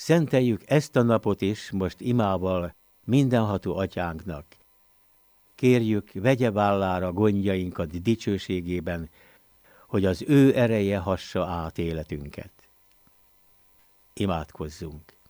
Szenteljük ezt a napot is most imával mindenható atyánknak. Kérjük, vegye vállára gondjainkat dicsőségében, hogy az ő ereje hassa át életünket. Imádkozzunk!